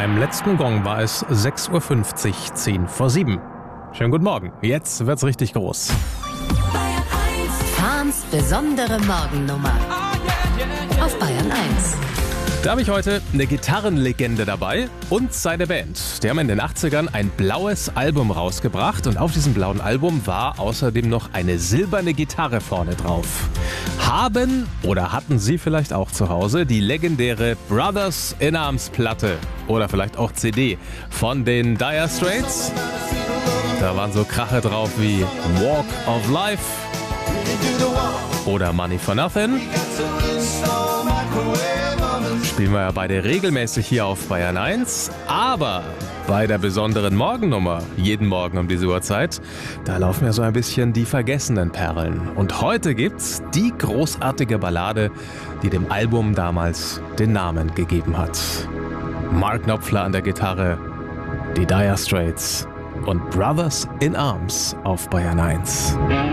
Beim letzten Gong war es 6.50 Uhr, 10 vor 7. Schönen guten Morgen. Jetzt wird's richtig groß. Fahns besondere Morgennummer auf Bayern 1. Da habe ich heute eine Gitarrenlegende dabei und seine Band. Die haben in den 80ern ein blaues Album rausgebracht und auf diesem blauen Album war außerdem noch eine silberne Gitarre vorne drauf. Haben oder hatten Sie vielleicht auch zu Hause die legendäre Brothers in Arms Platte oder vielleicht auch CD von den Dire Straits? Da waren so Kracher drauf wie Walk of Life oder Money for Nothing. Spielen wir ja beide regelmäßig hier auf Bayern 1, aber bei der besonderen Morgennummer, jeden Morgen um diese Uhrzeit, da laufen ja so ein bisschen die vergessenen Perlen. Und heute gibt's die großartige Ballade, die dem Album damals den Namen gegeben hat. Mark Knopfler an der Gitarre, die Dire Straits und Brothers in Arms auf Bayern 1.